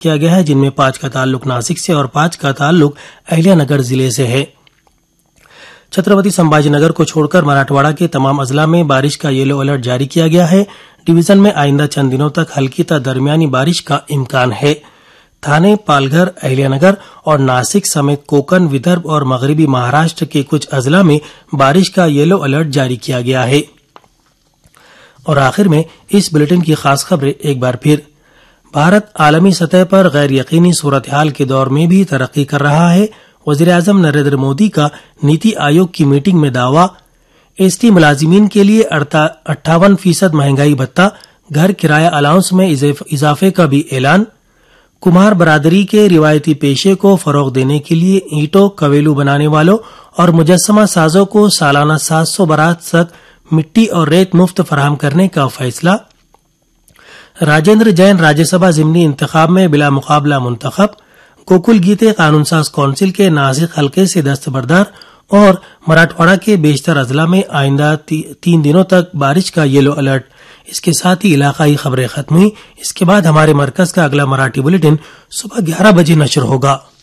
کیا گیا ہے، جن میں 5 کا تعلق ناسک سے اور 5 کا تعلق اہلیہ نگر ضلع سے ہے۔ چھترپتی سمبھاجی نگر کو چھوڑ کر مراٹھواڑہ کے تمام اضلاع میں بارش کا یلو الرٹ جاری کیا گیا ہے۔ ڈویژن میں آئندہ چند دنوں تک ہلکی تا درمیانی بارش کا امکان ہے۔ تھانے، پالگھر، اہلیہ نگر اور ناسک سمیت کوکن، ودربھ اور مغربی مہاراشٹر کے کچھ اضلاع میں بارش کا یلو الرٹ جاری کیا گیا ہے۔ اور آخر میں اس بلیٹن کی خاص خبریں ایک بار پھر۔ بھارت عالمی سطح پر غیر یقینی صورتحال کے دور میں بھی ترقی کر رہا ہے۔ وزیراعظم نریندر مودی کا نیتی آیوگ کی میٹنگ میں دعویٰ۔ ایس ٹی ملازمین کے لیے 58% مہنگائی بھتہ، گھر کرایہ الاؤنس میں اضافے کا بھی اعلان۔ کمہار برادری کے روایتی پیشے کو فروغ دینے کے لیے اینٹوں، کویلو بنانے والوں اور مجسمہ سازوں کو سالانہ 700 برات تک مٹی اور ریت مفت فراہم کرنے کا فیصلہ۔ راجندر جین راجیہ سبھا ضمنی انتخاب میں بلا مقابلہ منتخب۔ گوکل گیتے قانون ساز کونسل کے ناسک حلقے سے دستبردار۔ اور مراٹھواڑہ کے بیشتر اضلاع میں آئندہ 3 دنوں تک بارش کا یلو الرٹ۔ اس کے ساتھ ہی علاقائی خبریں ختم ہوئی۔ اس کے بعد ہمارے مرکز کا اگلا مراٹھی بلیٹن صبح 11 بجے نشر ہوگا۔